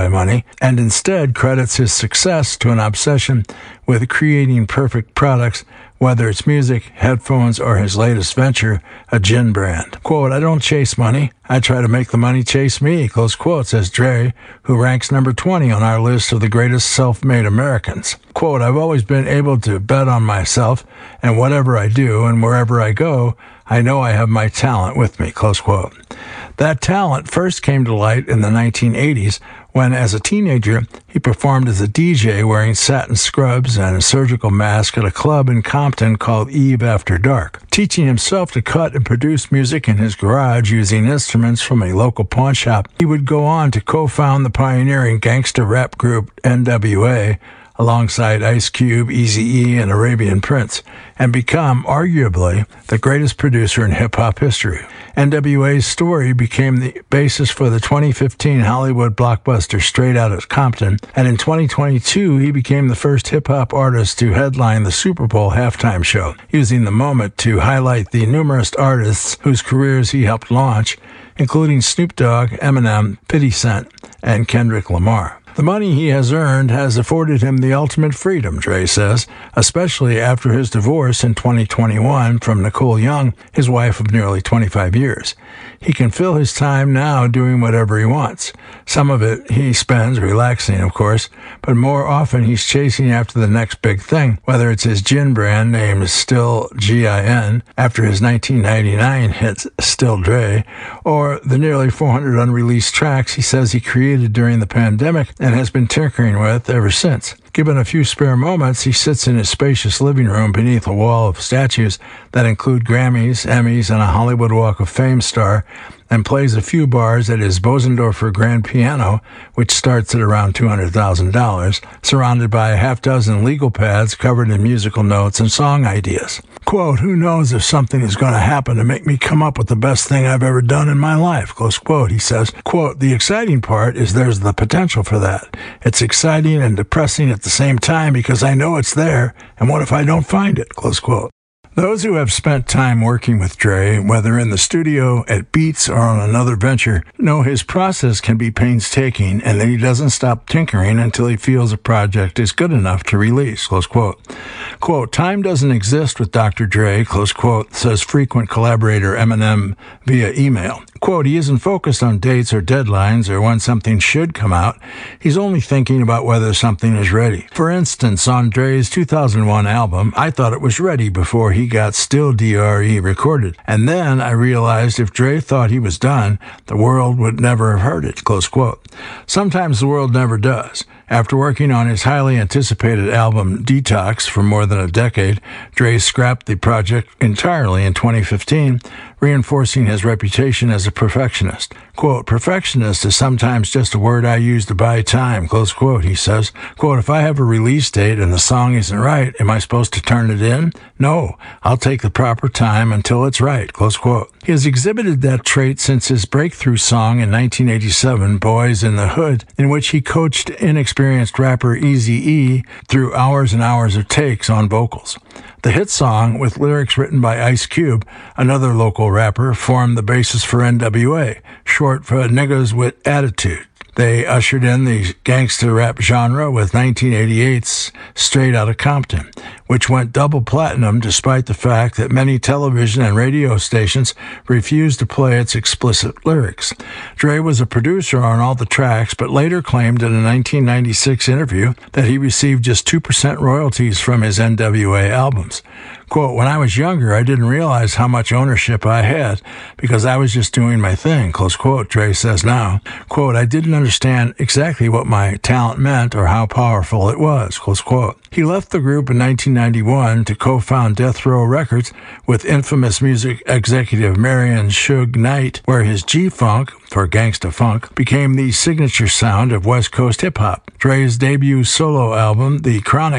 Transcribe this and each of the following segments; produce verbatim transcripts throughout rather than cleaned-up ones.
money, and instead credits his success to an obsession with creating perfect products, whether it's music, headphones, or his latest venture, a gin brand. Quote, I don't chase money. I try to make the money chase me, close quote, says Dre, who ranks number twenty on our list of the greatest self-made Americans. Quote, I've always been able to bet on myself, and whatever I do and wherever I go, I know I have my talent with me, close quote. That talent first came to light in the nineteen eighties when, as a teenager, he performed as a D J wearing satin scrubs and a surgical mask at a club in Compton called Eve After Dark. Teaching himself to cut and produce music in his garage using instruments from a local pawn shop, he would go on to co-found the pioneering gangster rap group N W A, alongside Ice Cube, Eazy-E, and Arabian Prince, and become, arguably, the greatest producer in hip-hop history. N W A's story became the basis for the twenty fifteen Hollywood blockbuster Straight Outta Compton, and in twenty twenty-two, he became the first hip-hop artist to headline the Super Bowl halftime show, using the moment to highlight the numerous artists whose careers he helped launch, including Snoop Dogg, Eminem, fifty Cent, and Kendrick Lamar. The money he has earned has afforded him the ultimate freedom, Dre says, especially after his divorce in twenty twenty-one from Nicole Young, his wife of nearly twenty-five years. He can fill his time now doing whatever he wants. Some of it he spends relaxing, of course, but more often he's chasing after the next big thing, whether it's his gin brand named Still G I N, after his nineteen ninety-nine hit Still Dre, or the nearly four hundred unreleased tracks he says he created during the pandemic and has been tinkering with ever since. Given a few spare moments, he sits in his spacious living room beneath a wall of statues that include Grammys, Emmys, and a Hollywood Walk of Fame star, and plays a few bars at his Bosendorfer grand piano, which starts at around two hundred thousand dollars, surrounded by a half dozen legal pads covered in musical notes and song ideas. Quote, who knows if something is going to happen to make me come up with the best thing I've ever done in my life, close quote, he says. Quote, the exciting part is there's the potential for that. It's exciting and depressing at the same time because I know it's there, and what if I don't find it, close quote. Those who have spent time working with Dre, whether in the studio, at Beats, or on another venture, know his process can be painstaking and that he doesn't stop tinkering until he feels a project is good enough to release, close quote. Quote, time doesn't exist with Doctor Dre, close quote, says frequent collaborator Eminem via email. Quote, he isn't focused on dates or deadlines or when something should come out. He's only thinking about whether something is ready. For instance, on Dre's two thousand one album, I thought it was ready before he got Still D R E recorded. And then I realized if Dre thought he was done, the world would never have heard it, close quote. Sometimes the world never does. After working on his highly anticipated album Detox for more than a decade, Dre scrapped the project entirely in twenty fifteen, reinforcing his reputation as a perfectionist. Quote, perfectionist is sometimes just a word I use to buy time, close quote, he says. Quote, if I have a release date and the song isn't right, am I supposed to turn it in? No, I'll take the proper time until it's right, close quote. He has exhibited that trait since his breakthrough song in nineteen eighty-seven, Boys in the Hood, in which he coached inexperienced rapper Eazy-E through hours and hours of takes on vocals. The hit song, with lyrics written by Ice Cube, another local rapper, formed the basis for N W A, short for Niggas with Attitude. They ushered in the gangster rap genre with nineteen eighty-eight's Straight Outta Compton, which went double platinum despite the fact that many television and radio stations refused to play its explicit lyrics. Dre was a producer on all the tracks, but later claimed in a nineteen ninety-six interview that he received just two percent royalties from his N W A albums. Quote, when I was younger, I didn't realize how much ownership I had because I was just doing my thing, close quote, Dre says now. Quote, I didn't understand exactly what my talent meant or how powerful it was, close quote. He left the group in nineteen ninety-one to co-found Death Row Records with infamous music executive Marion Suge Knight, where his G-Funk, for Gangsta Funk, became the signature sound of West Coast hip-hop. Dre's debut solo album, The Chronic,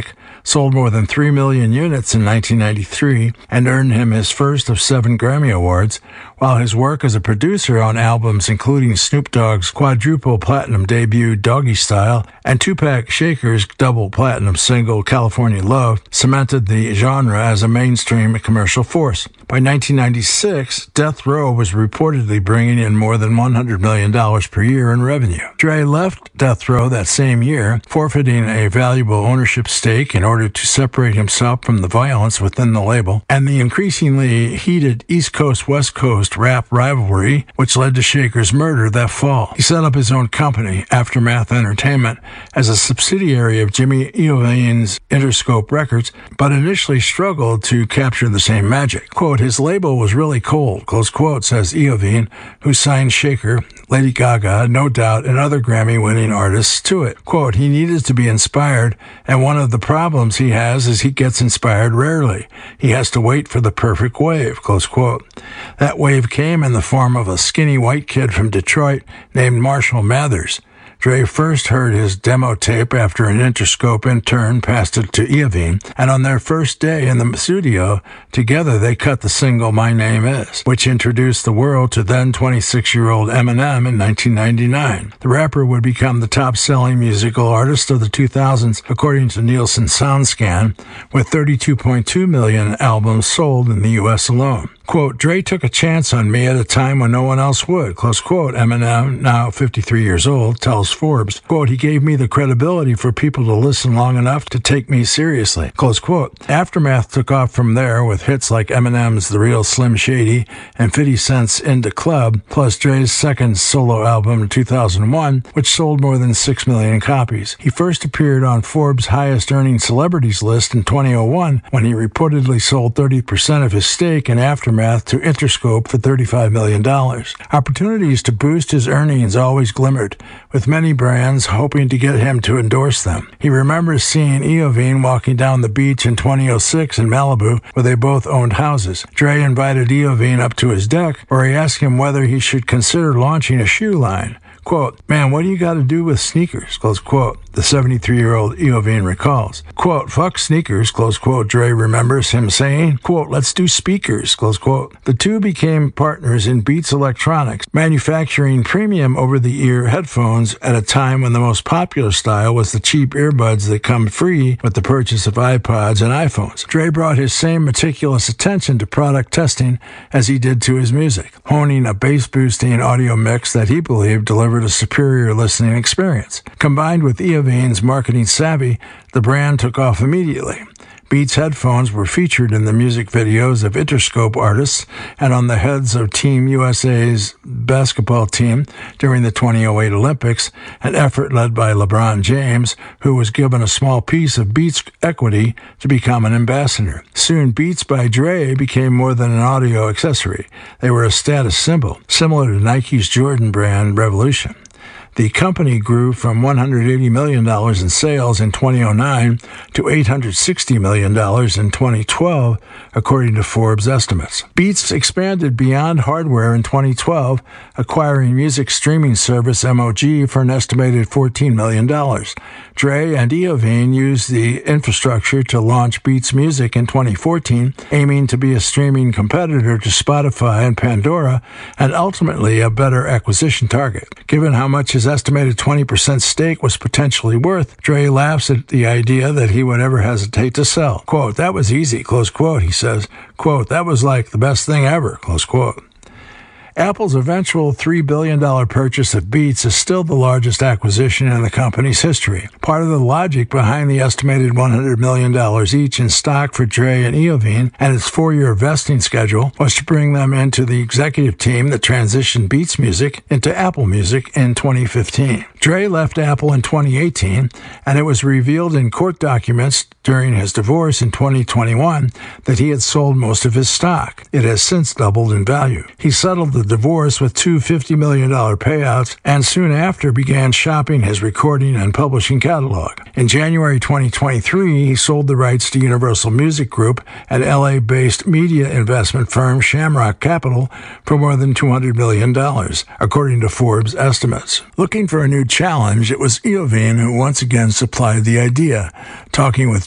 sold more than three million units in nineteen ninety-three, and earned him his first of seven Grammy Awards, while his work as a producer on albums including Snoop Dogg's quadruple platinum debut Doggy Style and Tupac Shaker's double platinum single California Love cemented the genre as a mainstream commercial force. By nineteen ninety-six, Death Row was reportedly bringing in more than one hundred million dollars per year in revenue. Dre left Death Row that same year, forfeiting a valuable ownership stake in order to separate himself from the violence within the label and the increasingly heated East Coast-West Coast rap rivalry, which led to Shaker's murder that fall. He set up his own company, Aftermath Entertainment, as a subsidiary of Jimmy Iovine's Interscope Records, but initially struggled to capture the same magic. Quote, his label was really cold, close quote, says Iovine, who signed Shaker, Lady Gaga, No Doubt, and other Grammy-winning artists to it. Quote, he needed to be inspired, and one of the problems he has is he gets inspired rarely. He has to wait for the perfect wave, close quote. That wave came in the form of a skinny white kid from Detroit named Marshall Mathers. Dre first heard his demo tape after an Interscope intern passed it to Iovine, and on their first day in the studio, together they cut the single My Name Is, which introduced the world to then twenty-six-year-old Eminem in nineteen ninety-nine. The rapper would become the top-selling musical artist of the two thousands, according to Nielsen SoundScan, with thirty-two point two million albums sold in the U S alone. Quote, Dre took a chance on me at a time when no one else would, close quote. Eminem, now fifty-three years old, tells Forbes, quote, he gave me the credibility for people to listen long enough to take me seriously, close quote. Aftermath took off from there with hits like Eminem's The Real Slim Shady and fifty Cent's In Da Club, plus Dre's second solo album in two thousand one, which sold more than six million copies. He first appeared on Forbes' highest-earning celebrities list in twenty oh one when he reportedly sold thirty percent of his stake in Aftermath to Interscope for thirty-five million dollars. Opportunities to boost his earnings always glimmered, with many brands hoping to get him to endorse them. He remembers seeing Iovine walking down the beach in twenty oh six in Malibu, where they both owned houses. Dre invited Iovine up to his deck, where he asked him whether he should consider launching a shoe line. Quote, man, what do you got to do with sneakers? Close quote. The seventy-three-year-old Iovine recalls. Quote, fuck sneakers, close quote. Dre remembers him saying, quote, let's do speakers, close quote. The two became partners in Beats Electronics, manufacturing premium over-the-ear headphones at a time when the most popular style was the cheap earbuds that come free with the purchase of iPods and iPhones. Dre brought his same meticulous attention to product testing as he did to his music, honing a bass-boosting audio mix that he believed delivered a superior listening experience. Combined with Iovine's marketing savvy, the brand took off immediately. Beats headphones were featured in the music videos of Interscope artists and on the heads of Team U S A's basketball team during the twenty oh eight Olympics, an effort led by LeBron James, who was given a small piece of Beats equity to become an ambassador. Soon, Beats by Dre became more than an audio accessory. They were a status symbol, similar to Nike's Jordan brand Revolution. The company grew from one hundred eighty million dollars in sales in twenty oh nine to eight hundred sixty million dollars in twenty twelve, according to Forbes estimates. Beats expanded beyond hardware in twenty twelve, acquiring music streaming service M O G for an estimated fourteen million dollars. Dre and Iovine used the infrastructure to launch Beats Music in twenty fourteen, aiming to be a streaming competitor to Spotify and Pandora, and ultimately a better acquisition target. Given how much his estimated twenty percent stake was potentially worth, Dre laughs at the idea that he would ever hesitate to sell. Quote, that was easy, close quote, he says. Quote, that was like the best thing ever, close quote. Apple's eventual three billion dollars purchase of Beats is still the largest acquisition in the company's history. Part of the logic behind the estimated one hundred million dollars each in stock for Dre and Iovine and its four-year vesting schedule was to bring them into the executive team that transitioned Beats Music into Apple Music in twenty fifteen. Dre left Apple in twenty eighteen, and it was revealed in court documents during his divorce in twenty twenty-one that he had sold most of his stock. It has since doubled in value. He settled the divorce with two fifty million dollars payouts and soon after began shopping his recording and publishing catalog. In January twenty twenty-three, he sold the rights to Universal Music Group, an L A-based media investment firm, Shamrock Capital, for more than two hundred million dollars, according to Forbes estimates. Looking for a new challenge, it was Iovine who once again supplied the idea. Talking with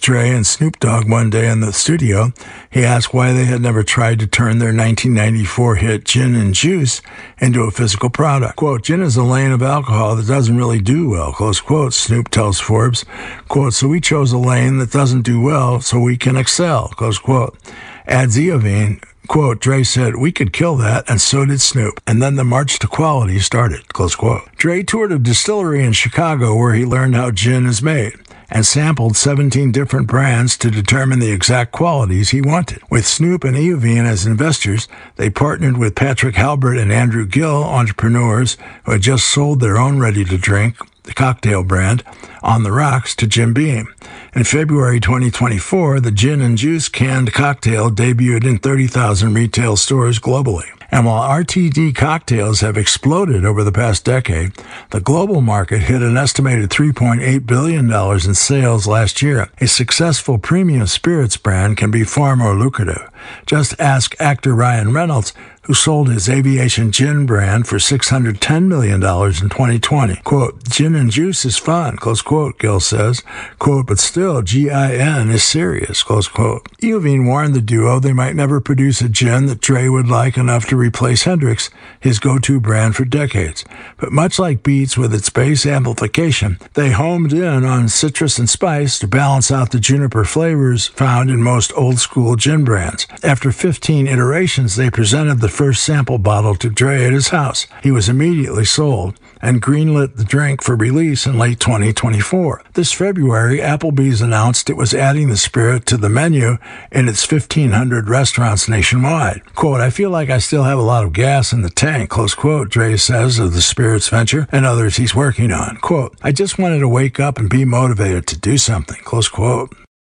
Dre and Snoop Dogg one day in the studio. He asked why they had never tried to turn their nineteen ninety-four hit Gin and Juice into a physical product. Quote, gin is a lane of alcohol that doesn't really do well, close quote, Snoop tells Forbes. Quote, so we chose a lane that doesn't do well so we can excel, close quote. Adds Eovine, quote, Dre said, we could kill that, and so did Snoop. And then the march to quality started, close quote. Dre toured a distillery in Chicago where he learned how gin is made and sampled seventeen different brands to determine the exact qualities he wanted. With Snoop and Eovine as investors, they partnered with Patrick Halbert and Andrew Gill, entrepreneurs who had just sold their own ready-to-drink, the cocktail brand, On the Rocks, to Jim Beam. In February twenty twenty-four, the Gin and Juice canned cocktail debuted in thirty thousand retail stores globally. And while R T D cocktails have exploded over the past decade, the global market hit an estimated three point eight billion dollars in sales last year. A successful premium spirits brand can be far more lucrative. Just ask actor Ryan Reynolds, who sold his Aviation Gin brand for six hundred ten million dollars in twenty twenty. Quote, gin and juice is fun, close quote, Gill says. Quote, but still, G I N is serious, close quote. Eovine warned the duo they might never produce a gin that Dre would like enough to replace Hendrick's, his go-to brand for decades. But much like Beats with its bass amplification, they homed in on citrus and spice to balance out the juniper flavors found in most old-school gin brands. After fifteen iterations, they presented the first sample bottle to Dre at his house. He was immediately sold and greenlit the drink for release in late twenty twenty-four. This February, Applebee's announced it was adding the spirit to the menu in its fifteen hundred restaurants nationwide. Quote, I feel like I still have a lot of gas in the tank, close quote, Dre says of the spirits venture and others he's working on. Quote, I just wanted to wake up and be motivated to do something, close quote.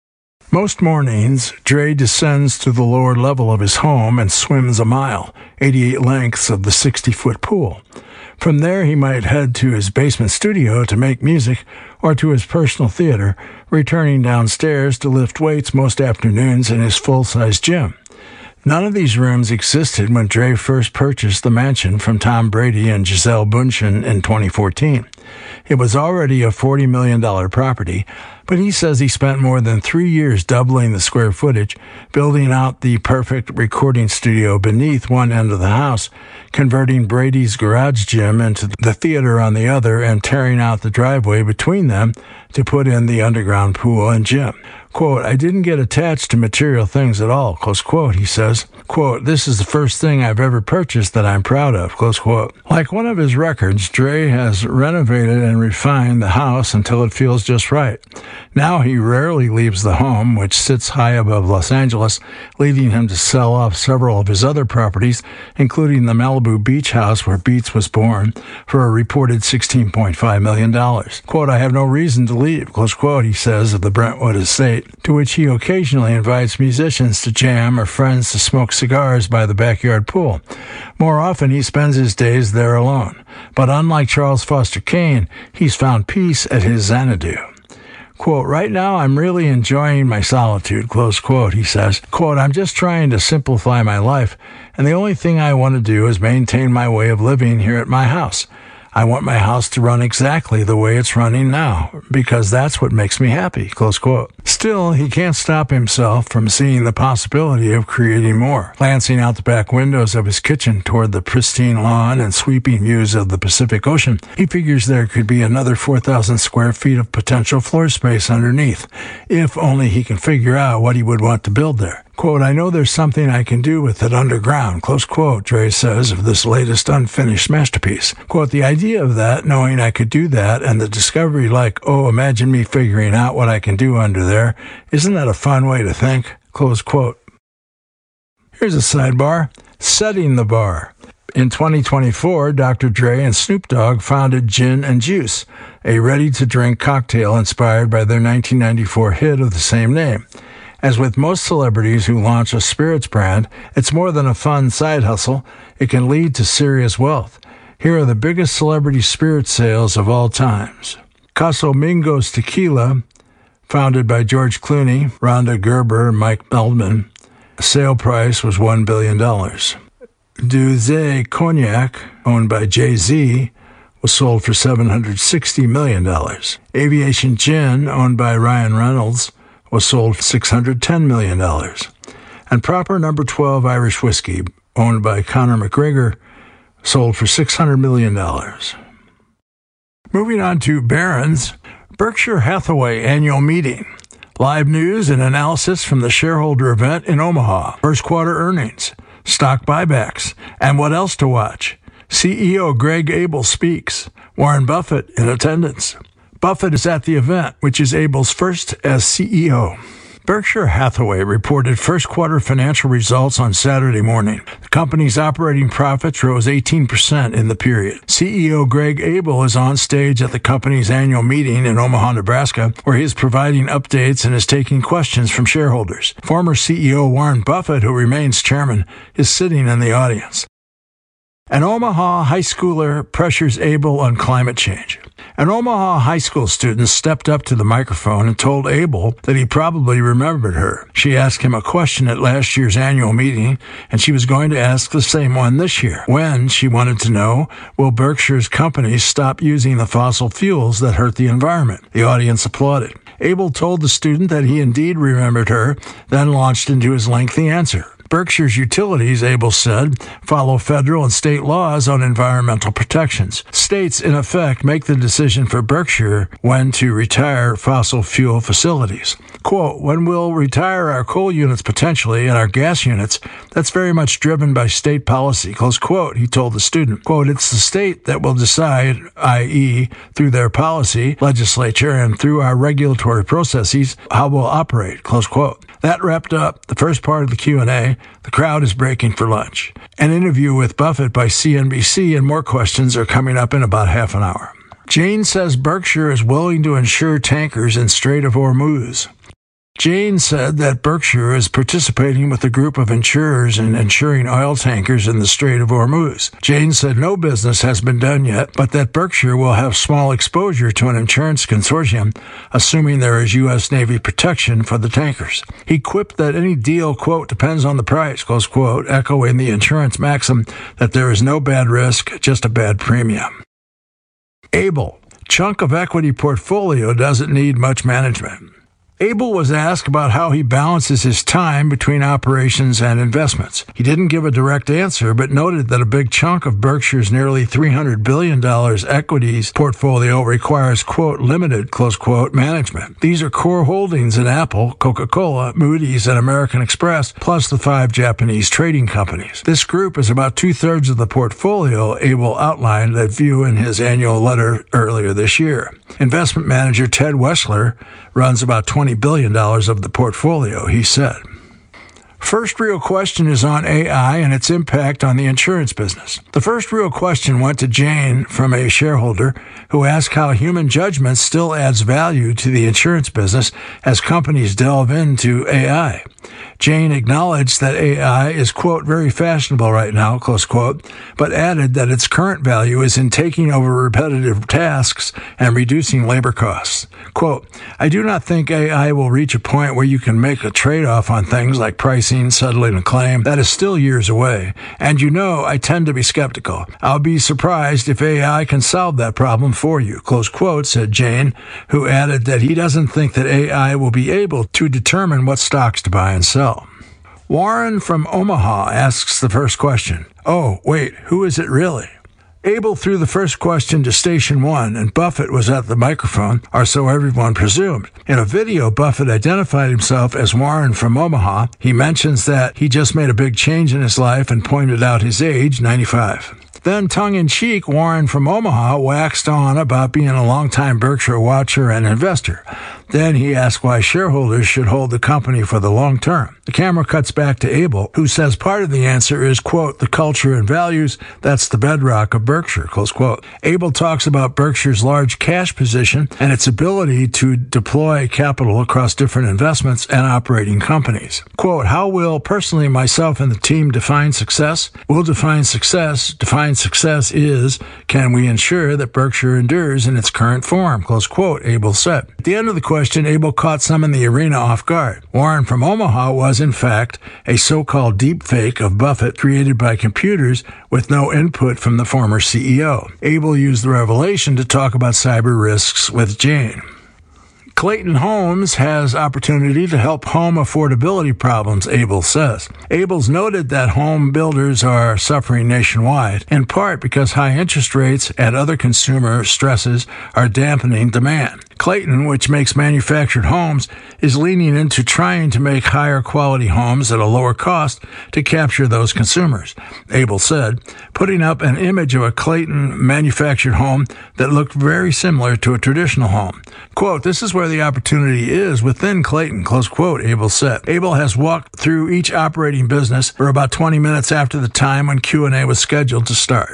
Most mornings, Dre descends to the lower level of his home and swims a mile, eighty-eight lengths of the sixty-foot pool. From there, he might head to his basement studio to make music or to his personal theater, returning downstairs to lift weights most afternoons in his full-size gym. None of these rooms existed when Dre first purchased the mansion from Tom Brady and Gisele Bündchen in twenty fourteen. It was already a forty million dollars property, but he says he spent more than three years doubling the square footage, building out the perfect recording studio beneath one end of the house, converting Brady's garage gym into the theater on the other, and tearing out the driveway between them to put in the underground pool and gym. Quote, I didn't get attached to material things at all, close quote, he says. Quote, this is the first thing I've ever purchased that I'm proud of, close quote. Like one of his records, Dre has renovated and refined the house until it feels just right. Now he rarely leaves the home, which sits high above Los Angeles, leading him to sell off several of his other properties, including the Malibu beach house where Beats was born, for a reported sixteen point five million dollars. Quote, I have no reason to leave, close quote, he says of the Brentwood estate, to which he occasionally invites musicians to jam or friends to smoke cigars by the backyard pool. More often, he spends his days there alone. But unlike Charles Foster Kane, he's found peace at his Xanadu. Quote, right now I'm really enjoying my solitude, close quote, he says. Quote, I'm just trying to simplify my life, and the only thing I want to do is maintain my way of living here at my house. I want my house to run exactly the way it's running now, because that's what makes me happy, close quote. Still, he can't stop himself from seeing the possibility of creating more. Glancing out the back windows of his kitchen toward the pristine lawn and sweeping views of the Pacific Ocean, he figures there could be another four thousand square feet of potential floor space underneath, if only he can figure out what he would want to build there. Quote, I know there's something I can do with it underground, close quote, Dre says of this latest unfinished masterpiece. Quote, the idea of that, knowing I could do that, and the discovery like, oh, imagine me figuring out what I can do under there, isn't that a fun way to think? Close quote. Here's a sidebar, setting the bar. In twenty twenty-four, Doctor Dre and Snoop Dogg founded Gin and Juice, a ready-to-drink cocktail inspired by their nineteen ninety-four hit of the same name. As with most celebrities who launch a spirits brand, it's more than a fun side hustle. It can lead to serious wealth. Here are the biggest celebrity spirit sales of all times. Casamigos Tequila, founded by George Clooney, Rhonda Gerber, and Mike Meldman. Sale price was one billion dollars. Douze Cognac, owned by Jay-Z, was sold for seven hundred sixty million dollars. Aviation Gin, owned by Ryan Reynolds, was sold for six hundred ten million dollars. And Proper Number twelve Irish Whiskey, owned by Conor McGregor, sold for six hundred million dollars. Moving on to Barron's, Berkshire Hathaway annual meeting. Live news and analysis from the shareholder event in Omaha. First quarter earnings, stock buybacks, and what else to watch. C E O Greg Abel speaks. Warren Buffett in attendance. Buffett is at the event, which is Abel's first as C E O. Berkshire Hathaway reported first quarter financial results on Saturday morning. The company's operating profits rose eighteen percent in the period. C E O Greg Abel is on stage at the company's annual meeting in Omaha, Nebraska, where he is providing updates and is taking questions from shareholders. Former C E O Warren Buffett, who remains chairman, is sitting in the audience. An Omaha high schooler pressures Abel on climate change. An Omaha high school student stepped up to the microphone and told Abel that he probably remembered her. She asked him a question at last year's annual meeting, and she was going to ask the same one this year. When, she wanted to know, will Berkshire's companies stop using the fossil fuels that hurt the environment? The audience applauded. Abel told the student that he indeed remembered her, then launched into his lengthy answer. Berkshire's utilities, Abel said, follow federal and state laws on environmental protections. States, in effect, make the decision for Berkshire when to retire fossil fuel facilities. Quote, when we'll retire our coal units potentially and our gas units, that's very much driven by state policy, close quote, he told the student. Quote, it's the state that will decide, that is, through their policy, legislature, and through our regulatory processes, how we'll operate, close quote. That wrapped up the first part of the Q and A. The crowd is breaking for lunch. An interview with Buffett by C N B C and more questions are coming up in about half an hour. Jane says Berkshire is willing to insure tankers in Strait of Hormuz. Jane said that Berkshire is participating with a group of insurers in insuring oil tankers in the Strait of Hormuz. Jane said no business has been done yet, but that Berkshire will have small exposure to an insurance consortium, assuming there is U S Navy protection for the tankers. He quipped that any deal, quote, depends on the price, close quote, echoing the insurance maxim that there is no bad risk, just a bad premium. Abel, chunk of equity portfolio doesn't need much management. Abel was asked about how he balances his time between operations and investments. He didn't give a direct answer, but noted that a big chunk of Berkshire's nearly three hundred billion dollars equities portfolio requires, quote, limited, close quote, management. These are core holdings in Apple, Coca-Cola, Moody's, and American Express, plus the five Japanese trading companies. This group is about two-thirds of the portfolio, Abel outlined that view in his annual letter earlier this year. Investment manager Ted Wessler runs about twenty billion dollars of the portfolio, he said. First real question is on A I and its impact on the insurance business. The first real question went to Jane from a shareholder who asked how human judgment still adds value to the insurance business as companies delve into A I. Jane acknowledged that A I is, quote, very fashionable right now, close quote, but added that its current value is in taking over repetitive tasks and reducing labor costs. Quote, I do not think A I will reach a point where you can make a trade-off on things like pricing, settling a claim. That is still years away. And you know, I tend to be skeptical. I'll be surprised if A I can solve that problem for you, close quote, said Jane, who added that he doesn't think that A I will be able to determine what stocks to buy and sell. Warren from Omaha asks the first question. Oh, wait, who is it really? Abel threw the first question to Station One, and Buffett was at the microphone, or so everyone presumed. In a video, Buffett identified himself as Warren from Omaha. He mentions that he just made a big change in his life and pointed out his age, ninety-five. Then, tongue-in-cheek, Warren from Omaha waxed on about being a longtime Berkshire watcher and investor. Then he asked why shareholders should hold the company for the long term. The camera cuts back to Abel, who says part of the answer is, quote, the culture and values, that's the bedrock of Berkshire, close quote. Abel talks about Berkshire's large cash position and its ability to deploy capital across different investments and operating companies. Quote, how will personally myself and the team define success? We'll define success. Define success is, can we ensure that Berkshire endures in its current form, close quote, Abel said. At the end of the question, Abel caught some in the arena off guard. Warren from Omaha was, in fact, a so-called deep fake of Buffett created by computers with no input from the former C E O. Abel used the revelation to talk about cyber risks with Jane. Clayton Homes has opportunity to help home affordability problems, Abel says. Abel's noted that home builders are suffering nationwide, in part because high interest rates and other consumer stresses are dampening demand. Clayton, which makes manufactured homes, is leaning into trying to make higher quality homes at a lower cost to capture those consumers. Abel said, putting up an image of a Clayton manufactured home that looked very similar to a traditional home. Quote, this is where the opportunity is within Clayton, close quote, Abel said. Abel has walked through each operating business for about twenty minutes after the time when Q and A was scheduled to start.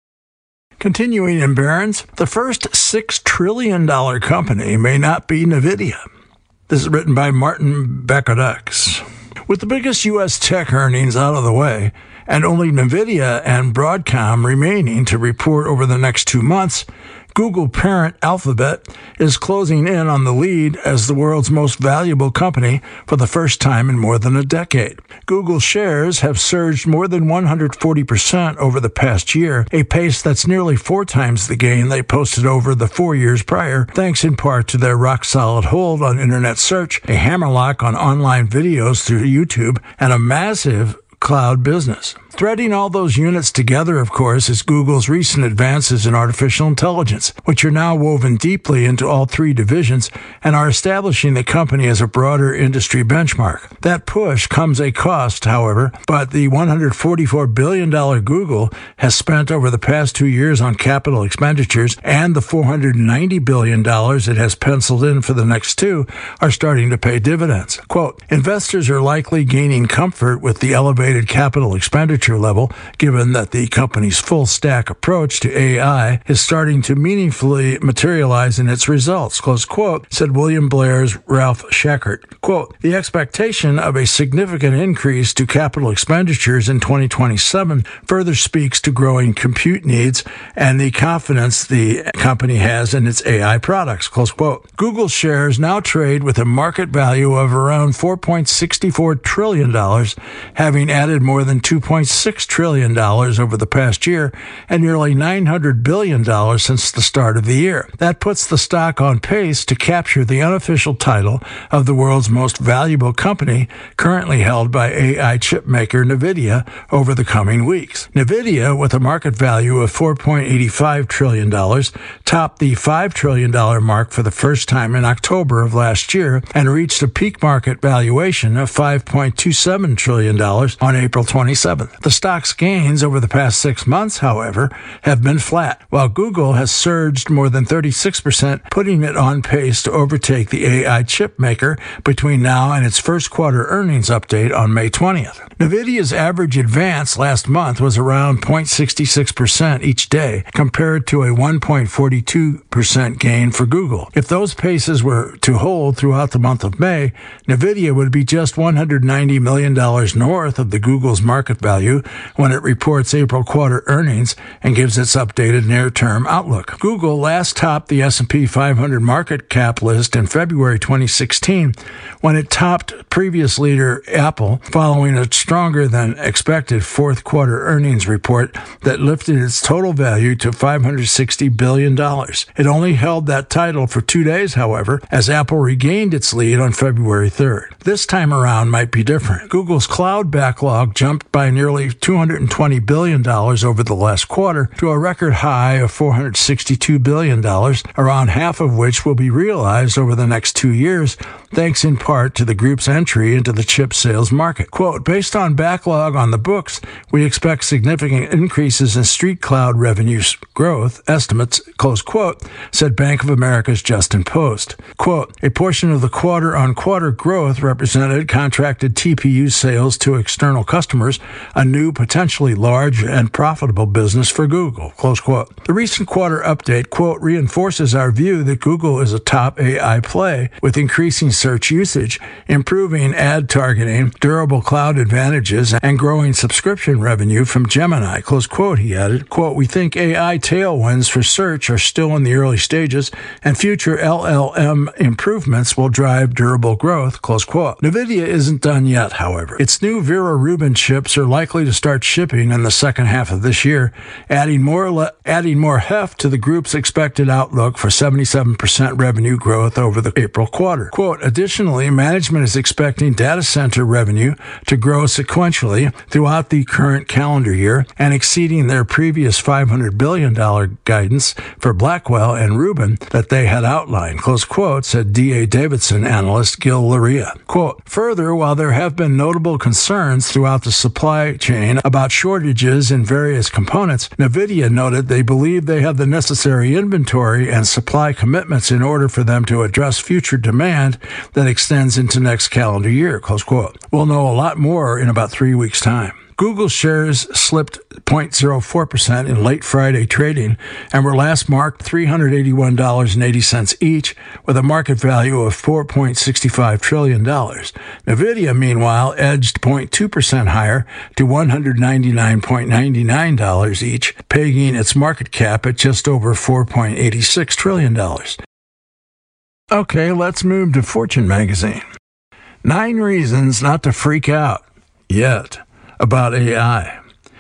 Continuing in Barron's, the first six trillion dollars company may not be NVIDIA. This is written by Martin Bakardux. With the biggest U S tech earnings out of the way, and only NVIDIA and Broadcom remaining to report over the next two months, Google parent Alphabet is closing in on the lead as the world's most valuable company for the first time in more than a decade. Google shares have surged more than one hundred forty percent over the past year, a pace that's nearly four times the gain they posted over the four years prior, thanks in part to their rock-solid hold on internet search, a hammerlock on online videos through YouTube, and a massive cloud business. Threading all those units together, of course, is Google's recent advances in artificial intelligence, which are now woven deeply into all three divisions and are establishing the company as a broader industry benchmark. That push comes at a cost, however, but the one hundred forty-four billion dollars Google has spent over the past two years on capital expenditures and the four hundred ninety billion dollars it has penciled in for the next two are starting to pay dividends. Quote, investors are likely gaining comfort with the elevated capital expenditure level, given that the company's full stack approach to A I is starting to meaningfully materialize in its results, close quote, said William Blair's Ralph Schackart. Quote, the expectation of a significant increase to capital expenditures in twenty twenty-seven further speaks to growing compute needs and the confidence the company has in its A I products, close quote. Google shares now trade with a market value of around four point six four trillion dollars, having added more than two point six trillion dollars over the past year and nearly nine hundred billion dollars since the start of the year. That puts the stock on pace to capture the unofficial title of the world's most valuable company, currently held by A I chip maker NVIDIA, over the coming weeks. NVIDIA, with a market value of four point eight five trillion dollars, topped the five trillion dollars mark for the first time in October of last year and reached a peak market valuation of five point two seven trillion dollars on April twenty-seventh. The stock's gains over the past six months, however, have been flat, while Google has surged more than thirty-six percent, putting it on pace to overtake the A I chip maker between now and its first quarter earnings update on May twentieth. NVIDIA's average advance last month was around zero point six six percent each day, compared to a one point four two percent gain for Google. If those paces were to hold throughout the month of May, NVIDIA would be just one hundred ninety million dollars north of the Google's market value when it reports April quarter earnings and gives its updated near-term outlook. Google last topped the S and P five hundred market cap list in February twenty sixteen when it topped previous leader Apple following a stronger than expected fourth quarter earnings report that lifted its total value to five hundred sixty billion dollars. It only held that title for two days, however, as Apple regained its lead on February third. This time around might be different. Google's cloud backlog jumped by nearly two hundred twenty billion dollars over the last quarter to a record high of four hundred sixty-two billion dollars, around half of which will be realized over the next two years, thanks in part to the group's entry into the chip sales market. Quote, based on backlog on the books, we expect significant increases in street cloud revenue growth estimates, close quote, said Bank of America's Justin Post. Quote, a portion of the quarter-on-quarter growth represented contracted T P U sales to external customers, a new potentially large and profitable business for Google, close quote. The recent quarter update, quote, reinforces our view that Google is a top A I play with increasing search usage, improving ad targeting, durable cloud advantages, and growing subscription revenue from Gemini, close quote, he added. Quote, we think A I tailwinds for search are still in the early stages, and future L L M improvements will drive durable growth, close quote. NVIDIA isn't done yet, however. Its new Vera Rubin chips are likely likely to start shipping in the second half of this year, adding more le- adding more heft to the group's expected outlook for seventy-seven percent revenue growth over the April quarter. Quote, additionally, management is expecting data center revenue to grow sequentially throughout the current calendar year and exceeding their previous five hundred billion dollars guidance for Blackwell and Rubin that they had outlined, close quote, said D A. Davidson analyst Gil Luria. Quote, further, while there have been notable concerns throughout the supply chain about shortages in various components, NVIDIA noted they believe they have the necessary inventory and supply commitments in order for them to address future demand that extends into next calendar year, close quote. We'll know a lot more in about three weeks' time. Google shares slipped zero point zero four percent in late Friday trading and were last marked three hundred eighty-one dollars and eighty cents each with a market value of four point six five trillion dollars. NVIDIA, meanwhile, edged zero point two percent higher to one hundred ninety-nine dollars and ninety-nine cents each, pegging its market cap at just over four point eight six trillion dollars. Okay, let's move to Fortune magazine. Nine reasons not to freak out yet about A I.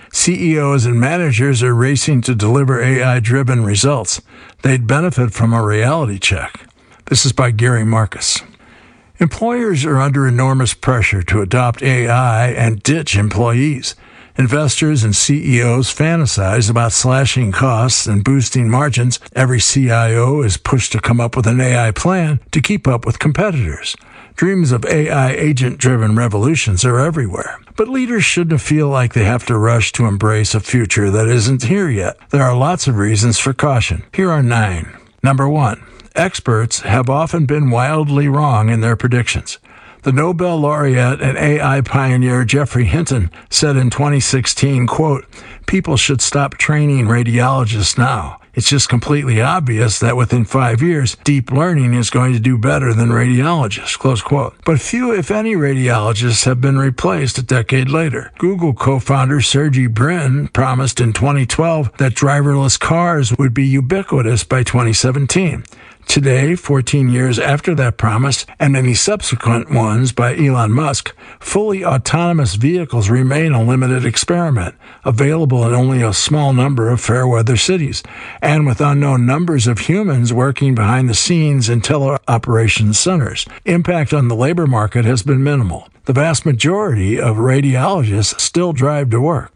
C E Os and managers are racing to deliver A I-driven results. They'd benefit from a reality check. This is by Gary Marcus. Employers are under enormous pressure to adopt A I and ditch employees. Investors and C E Os fantasize about slashing costs and boosting margins. Every C I O is pushed to come up with an A I plan to keep up with competitors. Dreams of A I agent-driven revolutions are everywhere. But leaders shouldn't feel like they have to rush to embrace a future that isn't here yet. There are lots of reasons for caution. Here are nine. Number one, experts have often been wildly wrong in their predictions. The Nobel laureate and A I pioneer Geoffrey Hinton said in twenty sixteen, quote, people should stop training radiologists now. It's just completely obvious that within five years, deep learning is going to do better than radiologists, close quote. But few, if any, radiologists have been replaced a decade later. Google co-founder Sergey Brin promised in twenty twelve that driverless cars would be ubiquitous by twenty seventeen. Today, fourteen years after that promise, and any subsequent ones by Elon Musk, fully autonomous vehicles remain a limited experiment, available in only a small number of fair-weather cities, and with unknown numbers of humans working behind the scenes in teleoperations centers. Impact on the labor market has been minimal. The vast majority of radiologists still drive to work.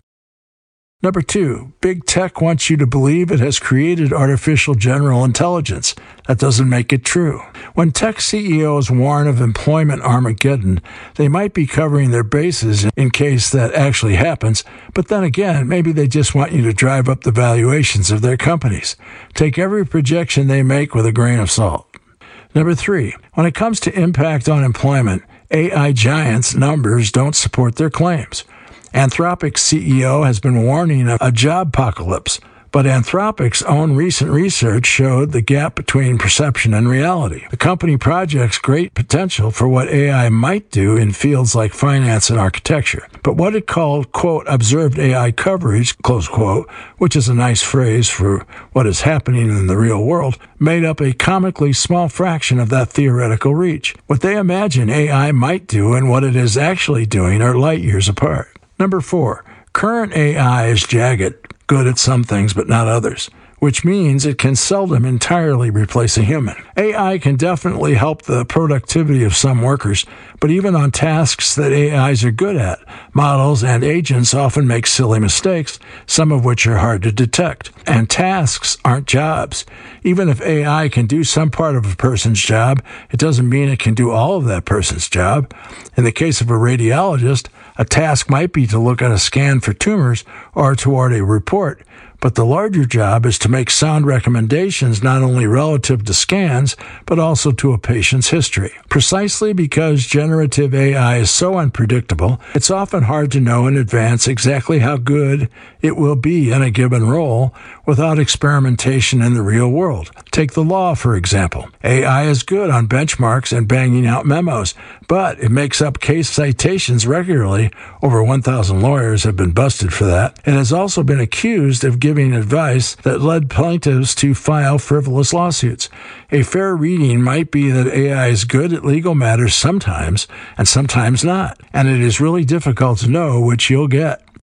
Number two, big tech wants you to believe it has created artificial general intelligence. That doesn't make it true. When tech C E Os warn of employment Armageddon, they might be covering their bases in case that actually happens, but then again, maybe they just want you to drive up the valuations of their companies. Take every projection they make with a grain of salt. Number three, when it comes to impact on employment, A I giants' numbers don't support their claims. Anthropic's C E O has been warning of a job apocalypse, but Anthropic's own recent research showed the gap between perception and reality. The company projects great potential for what A I might do in fields like finance and architecture. But what it called, quote, observed A I coverage, close quote, which is a nice phrase for what is happening in the real world, made up a comically small fraction of that theoretical reach. What they imagine A I might do and what it is actually doing are light years apart. Number four, current A I is jagged, good at some things but not others, which means it can seldom entirely replace a human. A I can definitely help the productivity of some workers, but even on tasks that A Is are good at, models and agents often make silly mistakes, some of which are hard to detect. And tasks aren't jobs. Even if A I can do some part of a person's job, it doesn't mean it can do all of that person's job. In the case of a radiologist, a task might be to look at a scan for tumors or toward a report, but the larger job is to make sound recommendations not only relative to scans, but also to a patient's history. Precisely because generative A I is so unpredictable, it's often hard to know in advance exactly how good it will be in a given role without experimentation in the real world. Take the law, for example. A I is good on benchmarks and banging out memos, but it makes up case citations regularly. Over one thousand lawyers have been busted for that, and has also been accused of giving advice that led plaintiffs to file frivolous lawsuits. A fair reading might be that A I is good at legal matters sometimes, and sometimes not, and it is really difficult to know which you'll get.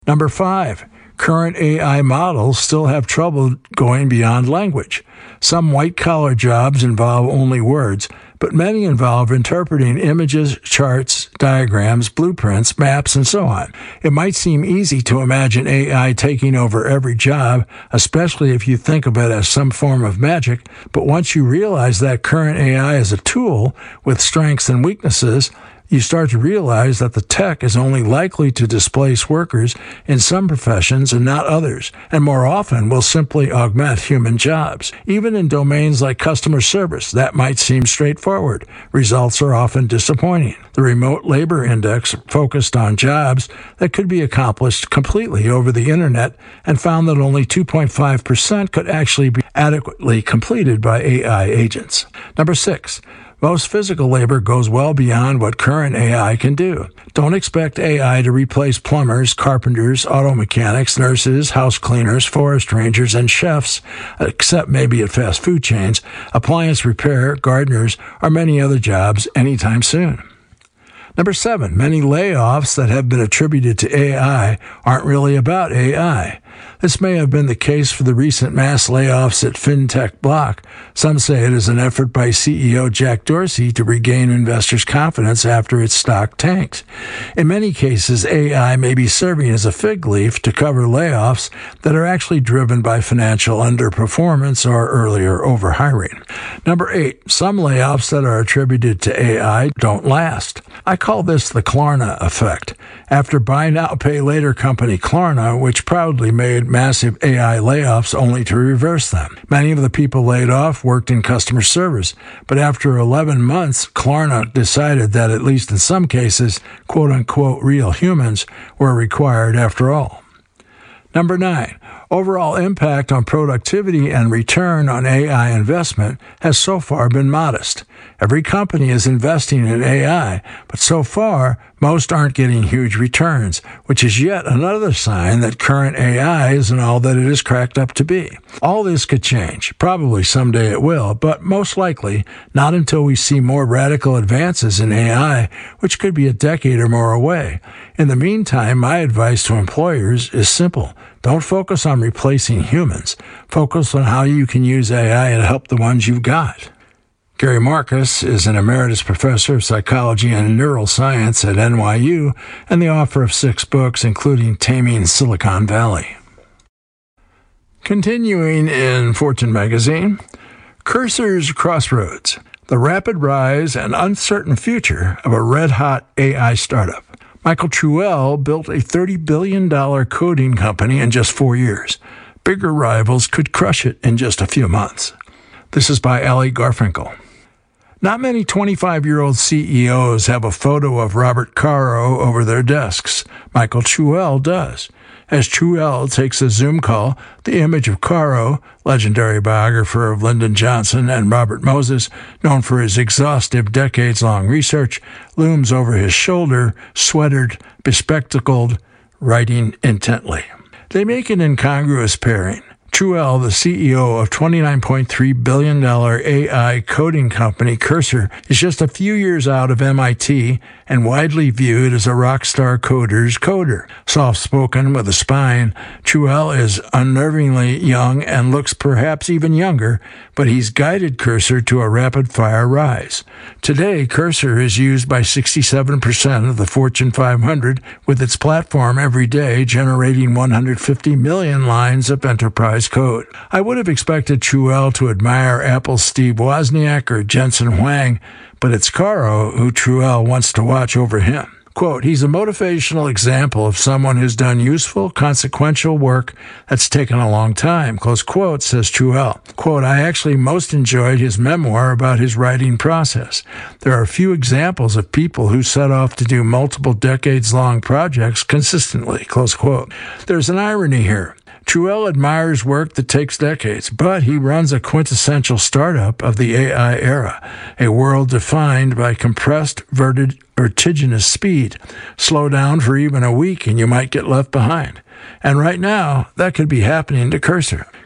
Number five, current A I models still have trouble going beyond language. Some white-collar jobs involve only words, but many involve interpreting images, charts, diagrams, blueprints, maps, and so on. It might seem easy to imagine A I taking over every job, especially if you think of it as some form of magic, but once you realize that current A I is a tool with strengths and weaknesses, you start to realize that the tech is only likely to displace workers in some professions and not others, and more often will simply augment human jobs. Even in domains like customer service, that might seem straightforward. Results are often disappointing. The Remote Labor Index focused on jobs that could be accomplished completely over the internet and found that only two point five percent could actually be adequately completed by A I agents. Number six. Most physical labor goes well beyond what current A I can do. Don't expect A I to replace plumbers, carpenters, auto mechanics, nurses, house cleaners, forest rangers, and chefs, except maybe at fast food chains, appliance repair, gardeners, or many other jobs anytime soon. Number seven, many layoffs that have been attributed to A I aren't really about A I. This may have been the case for the recent mass layoffs at FinTech Block. Some say it is an effort by C E O Jack Dorsey to regain investors' confidence after its stock tanked. In many cases, A I may be serving as a fig leaf to cover layoffs that are actually driven by financial underperformance or earlier overhiring. Number eight, some layoffs that are attributed to A I don't last. I call this the Klarna effect. After buy now, pay later company Klarna, which proudly made massive A I layoffs only to reverse them. Many of the people laid off worked in customer service, but after eleven months, Klarna decided that at least in some cases, quote-unquote real humans were required after all. Number nine, overall impact on productivity and return on A I investment has so far been modest. Every company is investing in A I, but so far, most aren't getting huge returns, which is yet another sign that current A I isn't all that it is cracked up to be. All this could change. Probably someday it will, but most likely not until we see more radical advances in A I, which could be a decade or more away. In the meantime, my advice to employers is simple. Don't focus on replacing humans. Focus on how you can use A I to help the ones you've got. Gary Marcus is an emeritus professor of psychology and neuroscience at N Y U and the author of six books, including Taming Silicon Valley. Continuing in Fortune magazine, Cursor's Crossroads, the rapid rise and uncertain future of a red-hot A I startup. Michael Truell built a thirty billion dollars coding company in just four years. Bigger rivals could crush it in just a few months. This is by Ali Garfinkel. Not many twenty-five-year-old C E Os have a photo of Robert Caro over their desks. Michael Truell does. As Truell takes a Zoom call, the image of Caro, legendary biographer of Lyndon Johnson, and Robert Moses, known for his exhaustive decades-long research, looms over his shoulder, sweatered, bespectacled, writing intently. They make an incongruous pairing. Truell, the C E O of twenty-nine point three billion dollars A I coding company Cursor, is just a few years out of M I T and widely viewed as a rock star coder's coder. Soft-spoken with a spine, Truell is unnervingly young and looks perhaps even younger, but he's guided Cursor to a rapid-fire rise. Today, Cursor is used by sixty-seven percent of the Fortune five hundred, with its platform every day generating one hundred fifty million lines of enterprise code. I would have expected Truell to admire Apple's Steve Wozniak or Jensen Huang, but it's Caro who Truell wants to watch over him. Quote, he's a motivational example of someone who's done useful, consequential work that's taken a long time, close quote, says Truell. Quote, I actually most enjoyed his memoir about his writing process. There are a few examples of people who set off to do multiple decades-long projects consistently, close quote. There's an irony here. Truell admires work that takes decades, but he runs a quintessential startup of the A I era, a world defined by compressed, verted, vertiginous speed. Slow down for even a week and you might get left behind. And right now, that could be happening to Cursor.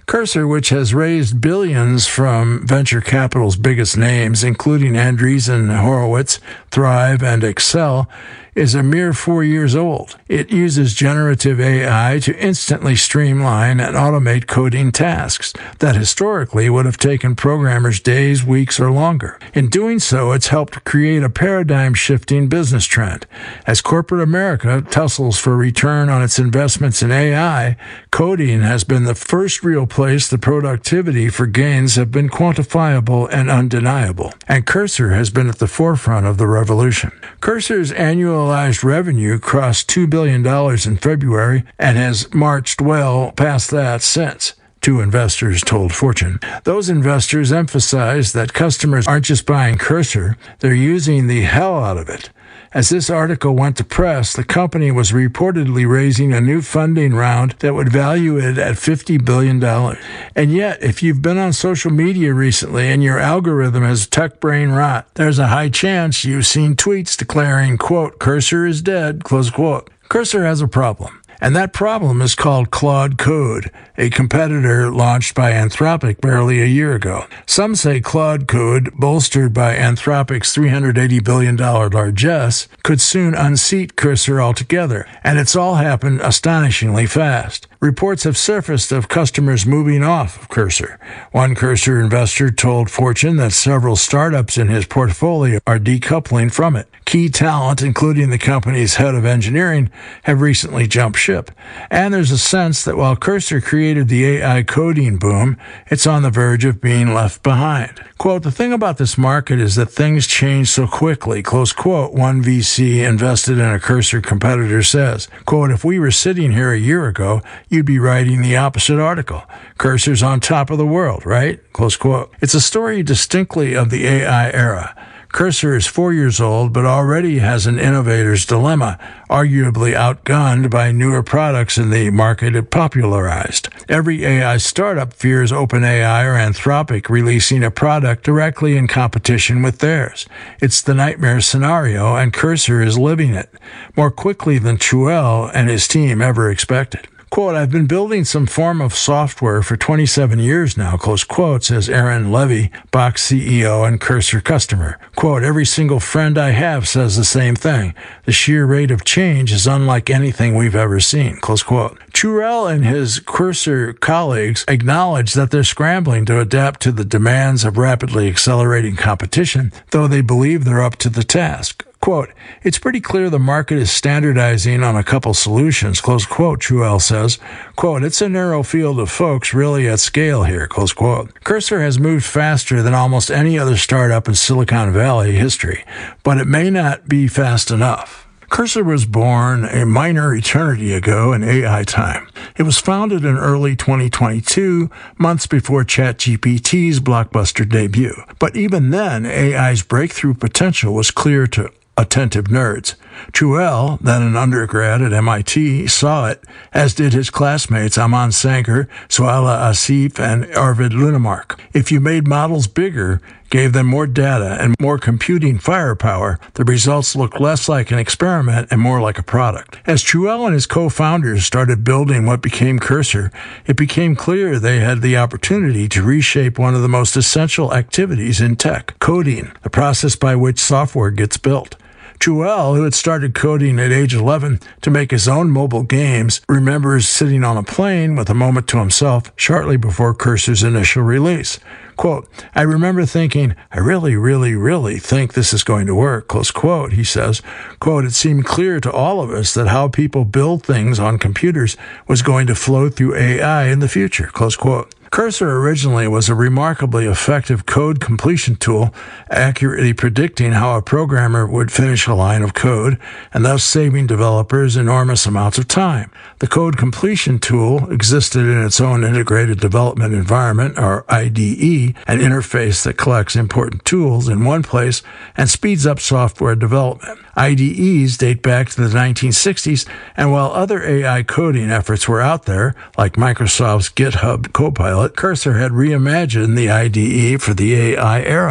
Cursor, which has raised billions from venture capital's biggest names, including Andreessen Horowitz, Thrive, and Accel, is a mere four years old. It uses generative A I to instantly streamline and automate coding tasks that historically would have taken programmers days, weeks, or longer. In doing so, it's helped create a paradigm-shifting business trend. As corporate America tussles for return on its investments in A I, coding has been the first real place the productivity for gains have been quantifiable and undeniable, and Cursor has been at the forefront of the revolution. Cursor's annual revenue crossed two billion dollars in February and has marched well past that since, two investors told Fortune. Those investors emphasized that customers aren't just buying Cursor, they're using the hell out of it. As this article went to press, the company was reportedly raising a new funding round that would value it at fifty billion dollars. And yet, if you've been on social media recently and your algorithm has tech brain rot, there's a high chance you've seen tweets declaring, quote, Cursor is dead, close quote. Cursor has a problem. And that problem is called Claude Code, a competitor launched by Anthropic barely a year ago. Some say Claude Code, bolstered by Anthropic's three hundred eighty billion dollars largesse, could soon unseat Cursor altogether, and it's all happened astonishingly fast. Reports have surfaced of customers moving off of Cursor. One Cursor investor told Fortune that several startups in his portfolio are decoupling from it. Key talent, including the company's head of engineering, have recently jumped ship. And there's a sense that while Cursor created the A I coding boom, it's on the verge of being left behind. Quote, the thing about this market is that things change so quickly, close quote, one V C invested in a Cursor competitor says. Quote, if we were sitting here a year ago, you'd be writing the opposite article. Cursor's on top of the world, right? Close quote. It's a story distinctly of the A I era. Cursor is four years old, but already has an innovator's dilemma, arguably outgunned by newer products in the market it popularized. Every A I startup fears OpenAI or Anthropic releasing a product directly in competition with theirs. It's the nightmare scenario, and Cursor is living it, more quickly than Truel and his team ever expected. Quote, I've been building some form of software for twenty-seven years now, close quote, says Aaron Levy, Box C E O and Cursor customer. Quote, every single friend I have says the same thing. The sheer rate of change is unlike anything we've ever seen, close quote. Truel and his Cursor colleagues acknowledge that they're scrambling to adapt to the demands of rapidly accelerating competition, though they believe they're up to the task. Quote, it's pretty clear the market is standardizing on a couple solutions, close quote, Truel says. Quote, it's a narrow field of folks really at scale here, close quote. Cursor has moved faster than almost any other startup in Silicon Valley history, but it may not be fast enough. Cursor was born a minor eternity ago in A I time. It was founded in early twenty twenty-two, months before ChatGPT's blockbuster debut. But even then, A I's breakthrough potential was clear to attentive nerds. Truel, then an undergrad at M I T, saw it, as did his classmates Aman Sankar, Suala Asif, and Arvid Lunemark. If you made models bigger, gave them more data and more computing firepower, the results looked less like an experiment and more like a product. As Truel and his co-founders started building what became Cursor, it became clear they had the opportunity to reshape one of the most essential activities in tech, coding, the process by which software gets built. Truel, who had started coding at age eleven to make his own mobile games, remembers sitting on a plane with a moment to himself shortly before Cursor's initial release. Quote, I remember thinking, I really, really, really think this is going to work, close quote, he says. Quote, it seemed clear to all of us that how people build things on computers was going to flow through A I in the future, close quote. Cursor originally was a remarkably effective code completion tool, accurately predicting how a programmer would finish a line of code, and thus saving developers enormous amounts of time. The code completion tool existed in its own integrated development environment, or I D E, an interface that collects important tools in one place and speeds up software development. I D Es date back to the nineteen sixties, and while other A I coding efforts were out there, like Microsoft's GitHub Copilot, Cursor had reimagined the I D E for the A I era.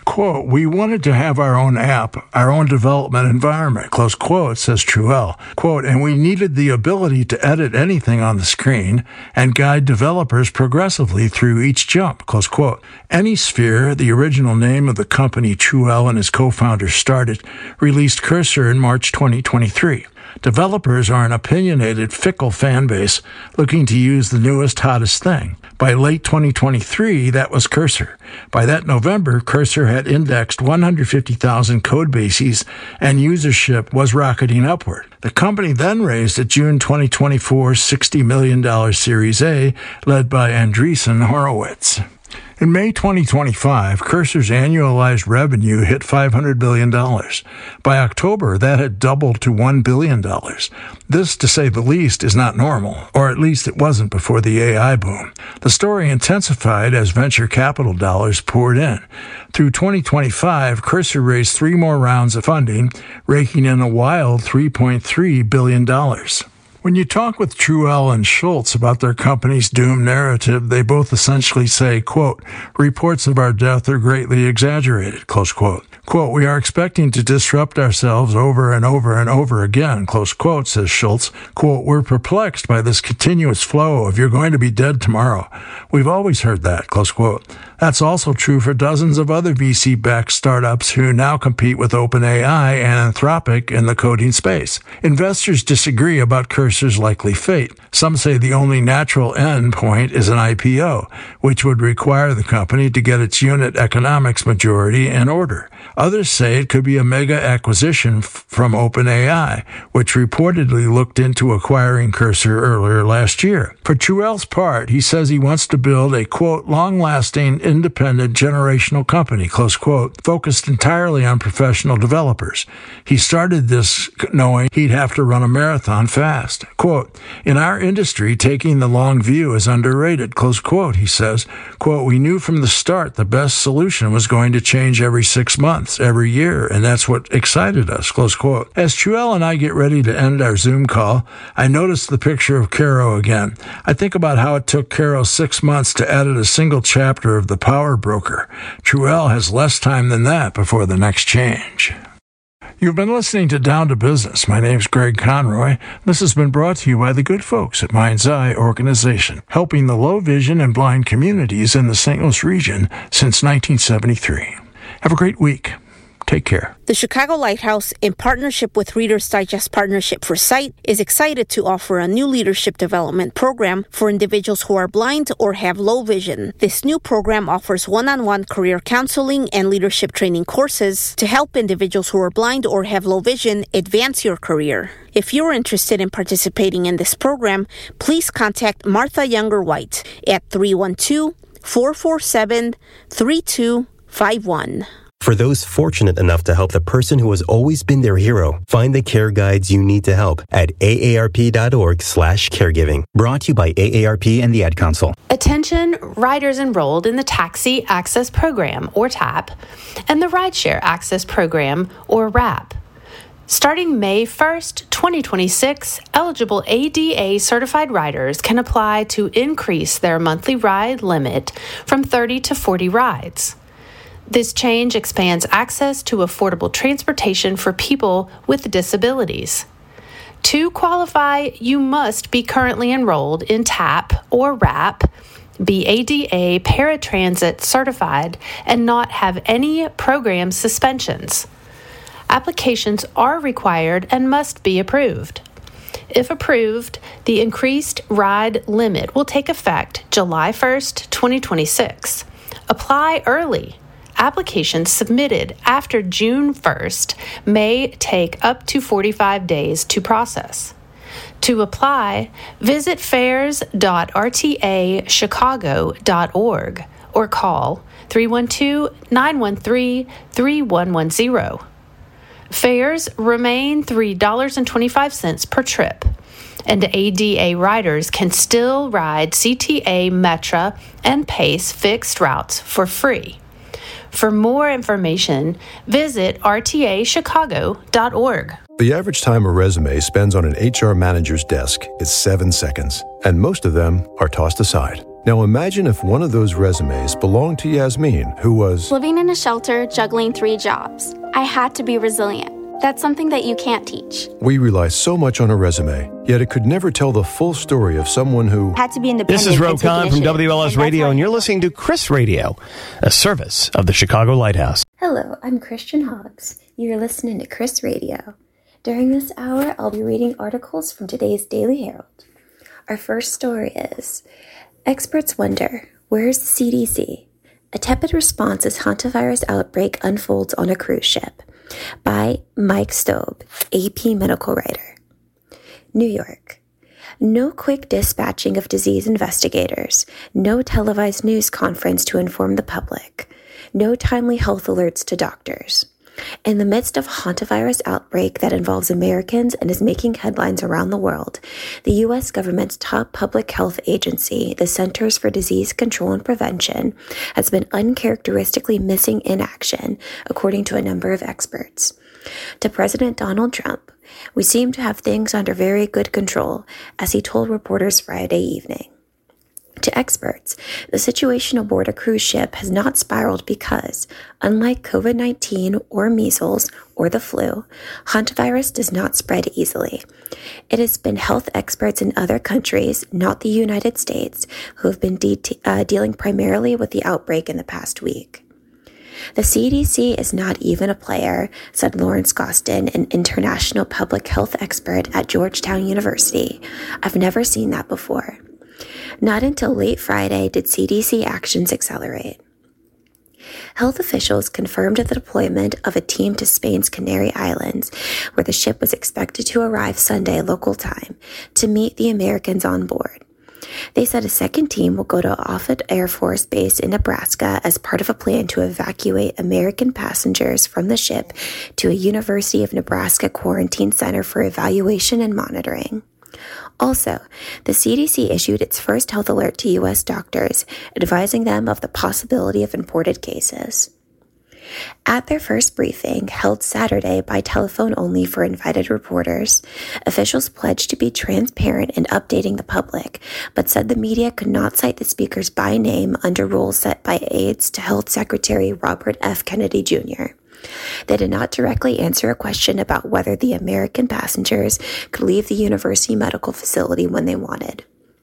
Quote, we wanted to have our own app, our own development environment, close quote, says Truel. Quote, and we needed the ability to edit anything on the screen and guide developers progressively through each jump, close quote. AnySphere, the original name of the company Truel and his co-founders started, released Cursor in March twenty twenty-three. Developers are an opinionated, fickle fan base looking to use the newest, hottest thing. By late twenty twenty-three, that was Cursor. By that November, Cursor had indexed one hundred fifty thousand code bases and usership was rocketing upward. The company then raised a June twenty twenty-four sixty million dollars Series A, led by Andreessen Horowitz. In May twenty twenty-five, Cursor's annualized revenue hit five hundred billion dollars. By October, that had doubled to one billion dollars. This, to say the least, is not normal, or at least it wasn't before the A I boom. The story intensified as venture capital dollars poured in. Through twenty twenty-five, Cursor raised three more rounds of funding, raking in a wild three point three billion dollars. When you talk with Truel and Schultz about their company's doom narrative, they both essentially say, quote, reports of our death are greatly exaggerated, close quote. Quote, we are expecting to disrupt ourselves over and over and over again, close quote, says Schultz. Quote, we're perplexed by this continuous flow of you're going to be dead tomorrow. We've always heard that, close quote. That's also true for dozens of other V C-backed startups who now compete with OpenAI and Anthropic in the coding space. Investors disagree about Cursor's likely fate. Some say the only natural end point is an I P O, which would require the company to get its unit economics majority in order. Others say it could be a mega acquisition f- from OpenAI, which reportedly looked into acquiring Cursor earlier last year. For Truel's part, he says he wants to build a, quote, long-lasting, independent, generational company, close quote, focused entirely on professional developers. He started this knowing he'd have to run a marathon fast. Quote, in our industry, taking the long view is underrated, close quote, he says. Quote, we knew from the start the best solution was going to change every six months, every year, and that's what excited us, close quote. As Truel and I get ready to end our Zoom call, I notice the picture of Caro again. I think about how it took Caro six months to edit a single chapter of The Power Broker. Truel has less time than that before the next change. You've been listening to Down to Business. My name's Greg Conroy. This has been brought to you by the good folks at Mind's Eye Organization, helping the low vision and blind communities in the Saint Louis region since nineteen seventy-three. Have a great week. Take care. The Chicago Lighthouse, in partnership with Reader's Digest Partnership for Sight, is excited to offer a new leadership development program for individuals who are blind or have low vision. This new program offers one-on-one career counseling and leadership training courses to help individuals who are blind or have low vision advance your career. If you're interested in participating in this program, please contact Martha Younger White at three one two, four four seven, three two five one. For those fortunate enough to help the person who has always been their hero, find the care guides you need to help at A A R P dot org slash caregiving. Brought to you by A A R P and the Ad Council. Attention riders enrolled in the Taxi Access Program, or TAP, and the Rideshare Access Program, or RAP. Starting May first, twenty twenty-six, eligible A D A-certified riders can apply to increase their monthly ride limit from thirty to forty rides. This change expands access to affordable transportation for people with disabilities. To qualify, you must be currently enrolled in TAP or RAP, be A D A paratransit certified, and not have any program suspensions. Applications are required and must be approved. If approved, the increased ride limit will take effect July first, twenty twenty-six. Apply early. Applications submitted after June first may take up to forty-five days to process. To apply, visit fares dot r t a chicago dot org or call three one two, nine one three, three one one zero. Fares remain three dollars and twenty-five cents per trip, and A D A riders can still ride C T A, Metra, and PACE fixed routes for free. For more information, visit r t a chicago dot org. The average time a resume spends on an H R manager's desk is seven seconds, and most of them are tossed aside. Now imagine if one of those resumes belonged to Yasmin, who was living in a shelter, juggling three jobs. I had to be resilient. That's something that you can't teach. We rely so much on a resume, yet it could never tell the full story of someone who had to be independent. This is Roe Khan from W L S Radio, and you're listening to Chris Radio, a service of the Chicago Lighthouse. Hello, I'm Christian Hoggs. You're listening to Chris Radio. During this hour, I'll be reading articles from today's Daily Herald. Our first story is, experts wonder, where's the C D C? A tepid response as hantavirus outbreak unfolds on a cruise ship. By Mike Stobe, A P medical writer. New York. No quick dispatching of disease investigators. No televised news conference to inform the public. No timely health alerts to doctors. In the midst of a hantavirus outbreak that involves Americans and is making headlines around the world, the U S government's top public health agency, the Centers for Disease Control and Prevention, has been uncharacteristically missing in action, according to a number of experts. To President Donald Trump, we seem to have things under very good control, as he told reporters Friday evening. To experts, the situation aboard a cruise ship has not spiraled because, unlike COVID nineteen or measles or the flu, hantavirus does not spread easily. It has been health experts in other countries, not the United States, who have been de- uh, dealing primarily with the outbreak in the past week. The C D C is not even a player, said Lawrence Gostin, an international public health expert at Georgetown University. I've never seen that before. Not until late Friday did C D C actions accelerate. Health officials confirmed the deployment of a team to Spain's Canary Islands, where the ship was expected to arrive Sunday local time, to meet the Americans on board. They said a second team will go to Offutt Air Force Base in Nebraska as part of a plan to evacuate American passengers from the ship to a University of Nebraska quarantine center for evaluation and monitoring. Also, the C D C issued its first health alert to U S doctors, advising them of the possibility of imported cases. At their first briefing, held Saturday by telephone only for invited reporters, officials pledged to be transparent in updating the public, but said the media could not cite the speakers by name under rules set by aides to Health Secretary Robert F. Kennedy Junior They did not directly answer a question about whether the American passengers could leave the university medical facility when they wanted.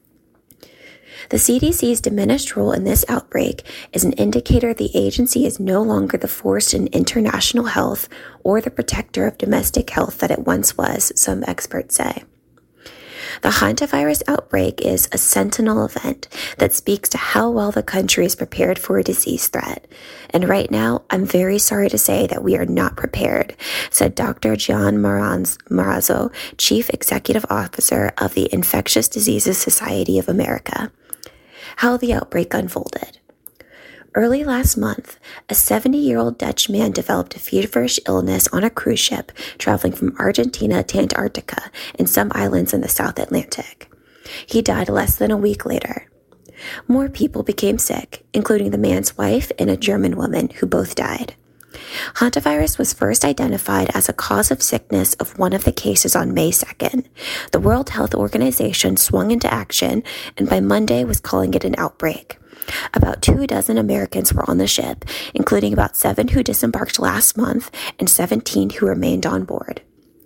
The C D C's diminished role in this outbreak is an indicator the agency is no longer the force in international health or the protector of domestic health that it once was, some experts say. The hantavirus outbreak is a sentinel event that speaks to how well the country is prepared for a disease threat. And right now, I'm very sorry to say that we are not prepared, said Doctor John Marazzo, Chief Executive Officer of the Infectious Diseases Society of America. How the outbreak unfolded. Early last month, a seventy-year-old Dutch man developed a feverish illness on a cruise ship traveling from Argentina to Antarctica and some islands in the South Atlantic. He died less than a week later. More people became sick, including the man's wife and a German woman who both died. Hantavirus was first identified as a cause of sickness of one of the cases on May second. The World Health Organization swung into action and by Monday was calling it an outbreak. About two dozen Americans were on the ship, including about seven who disembarked last month and seventeen who remained on board.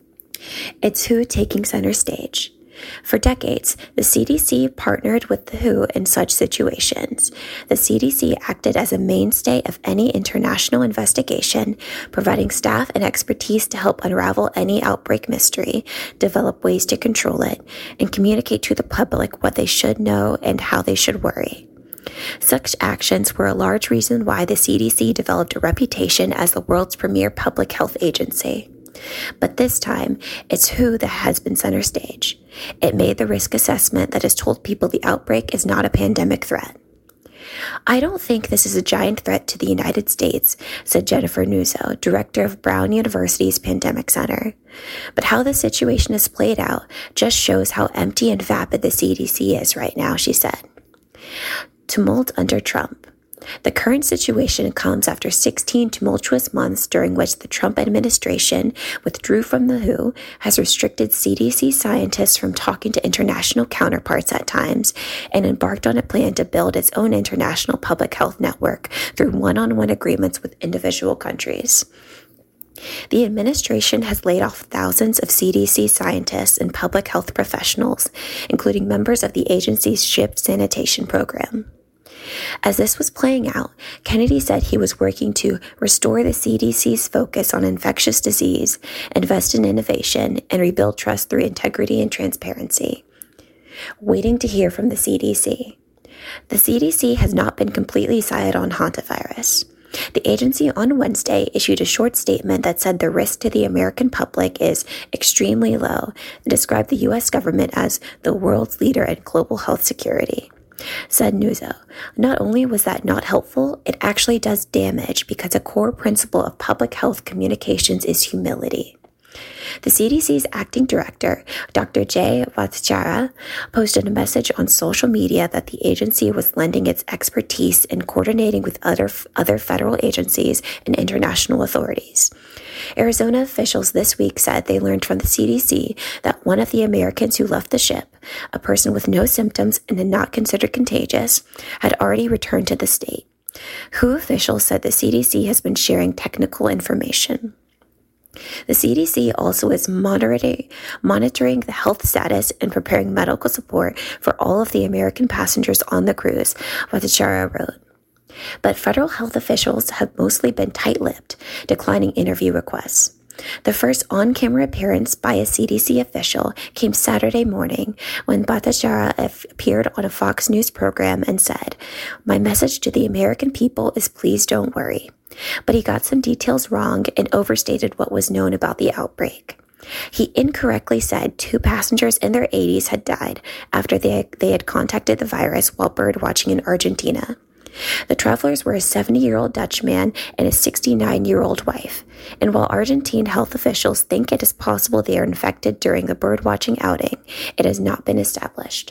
It's W H O taking center stage. For decades, the C D C partnered with the W H O in such situations. The C D C acted as a mainstay of any international investigation, providing staff and expertise to help unravel any outbreak mystery, develop ways to control it, and communicate to the public what they should know and how they should worry. Such actions were a large reason why the C D C developed a reputation as the world's premier public health agency. But this time, it's W H O that has been center stage. It made the risk assessment that has told people the outbreak is not a pandemic threat. I don't think this is a giant threat to the United States, said Jennifer Nuzzo, director of Brown University's Pandemic Center. But how the situation is played out just shows how empty and vapid the C D C is right now, she said. Tumult under Trump. The current situation comes after sixteen tumultuous months during which the Trump administration withdrew from the W H O, has restricted C D C scientists from talking to international counterparts at times, and embarked on a plan to build its own international public health network through one-on-one agreements with individual countries. The administration has laid off thousands of C D C scientists and public health professionals, including members of the agency's ship sanitation program. As this was playing out, Kennedy said he was working to restore the C D C's focus on infectious disease, invest in innovation, and rebuild trust through integrity and transparency. Waiting to hear from the C D C. The C D C has not been completely silent on hantavirus. The agency on Wednesday issued a short statement that said the risk to the American public is extremely low and described the U S government as the world's leader in global health security. Said Nuzzo, not only was that not helpful, it actually does damage because a core principle of public health communications is humility. The C D C's acting director, Doctor Jay Bhattacharya, posted a message on social media that the agency was lending its expertise in coordinating with other, other federal agencies and international authorities. Arizona officials this week said they learned from the C D C that one of the Americans who left the ship, a person with no symptoms and not considered contagious, had already returned to the state. W H O officials said the C D C has been sharing technical information. The C D C also is monitoring, monitoring the health status and preparing medical support for all of the American passengers on the cruise, Bhattacharya wrote. But federal health officials have mostly been tight-lipped, declining interview requests. The first on-camera appearance by a C D C official came Saturday morning when Bhattacharya appeared on a Fox News program and said, "My message to the American people is please don't worry." But he got some details wrong and overstated what was known about the outbreak. He incorrectly said two passengers in their eighties had died after they, they had contacted the virus while birdwatching in Argentina. The travelers were a seventy-year-old Dutch man and his sixty-nine-year-old wife, and while Argentine health officials think it is possible they are infected during the birdwatching outing, it has not been established.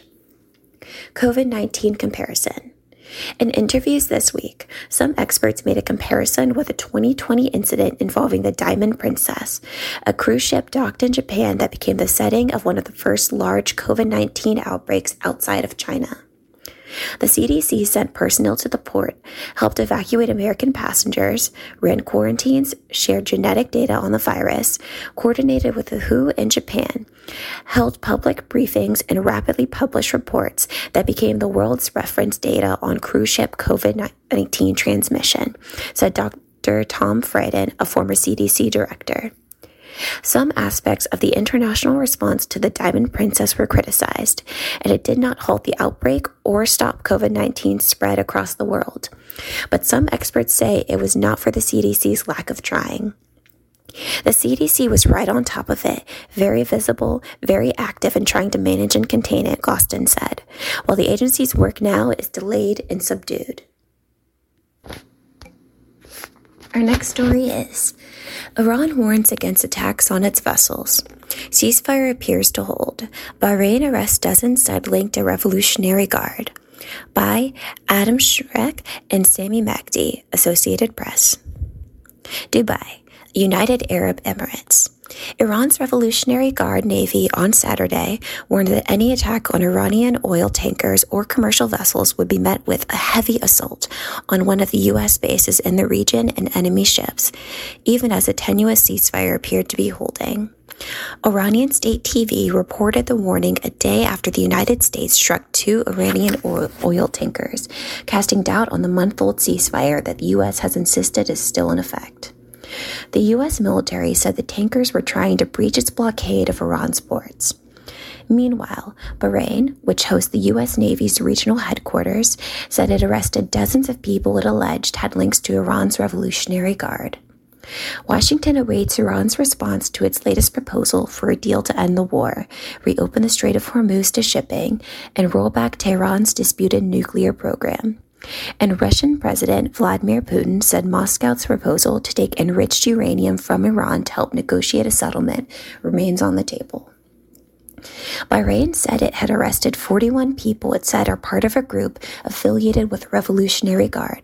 COVID nineteen comparison. In interviews this week, some experts made a comparison with a twenty twenty incident involving the Diamond Princess, a cruise ship docked in Japan that became the setting of one of the first large COVID nineteen outbreaks outside of China. The C D C sent personnel to the port, helped evacuate American passengers, ran quarantines, shared genetic data on the virus, coordinated with the W H O in Japan, held public briefings, and rapidly published reports that became the world's reference data on cruise ship COVID nineteen transmission, said Doctor Tom Frieden, a former C D C director. Some aspects of the international response to the Diamond Princess were criticized, and it did not halt the outbreak or stop COVID nineteen spread across the world. But some experts say it was not for the C D C's lack of trying. The C D C was right on top of it, very visible, very active in trying to manage and contain it, Gostin said, while the agency's work now is delayed and subdued. Our next story is Iran warns against attacks on its vessels. Ceasefire appears to hold. Bahrain arrests dozens said linked to Revolutionary Guard. By Adam Shrek and Sami Magdi, Associated Press. Dubai, United Arab Emirates. Iran's Revolutionary Guard Navy on Saturday warned that any attack on Iranian oil tankers or commercial vessels would be met with a heavy assault on one of the U S bases in the region and enemy ships, even as a tenuous ceasefire appeared to be holding. Iranian state T V reported the warning a day after the United States struck two Iranian oil, oil tankers, casting doubt on the month-old ceasefire that the U S has insisted is still in effect. The U S military said the tankers were trying to breach its blockade of Iran's ports. Meanwhile, Bahrain, which hosts the U S Navy's regional headquarters, said it arrested dozens of people it alleged had links to Iran's Revolutionary Guard. Washington awaits Iran's response to its latest proposal for a deal to end the war, reopen the Strait of Hormuz to shipping, and roll back Tehran's disputed nuclear program. And Russian President Vladimir Putin said Moscow's proposal to take enriched uranium from Iran to help negotiate a settlement remains on the table. Bahrain said it had arrested forty-one people it said are part of a group affiliated with Revolutionary Guard.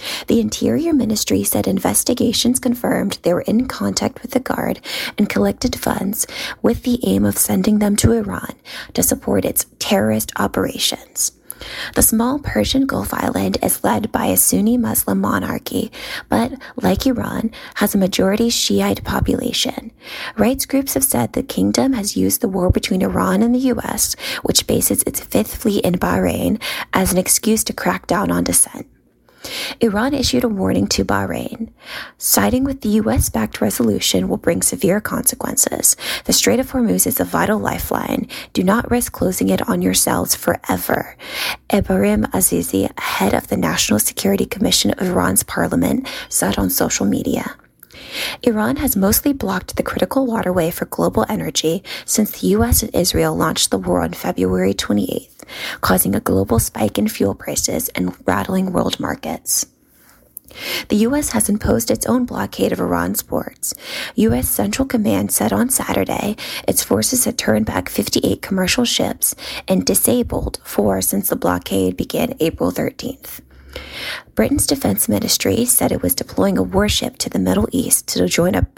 The Interior Ministry said investigations confirmed they were in contact with the Guard and collected funds with the aim of sending them to Iran to support its terrorist operations. The small Persian Gulf island is led by a Sunni Muslim monarchy, but, like Iran, has a majority Shiite population. Rights groups have said the kingdom has used the war between Iran and the U S, which bases its Fifth Fleet in Bahrain, as an excuse to crack down on dissent. Iran issued a warning to Bahrain. Siding with the U S-backed resolution will bring severe consequences. The Strait of Hormuz is a vital lifeline. Do not risk closing it on yourselves forever. Ebrahim Azizi, head of the National Security Commission of Iran's parliament, said on social media. Iran has mostly blocked the critical waterway for global energy since the U S and Israel launched the war on February twenty-eighth, causing a global spike in fuel prices and rattling world markets. The U S has imposed its own blockade of Iran's ports. U S Central Command said on Saturday its forces had turned back fifty-eight commercial ships and disabled four since the blockade began April thirteenth. Britain's defense ministry said it was deploying a warship to the Middle East to join a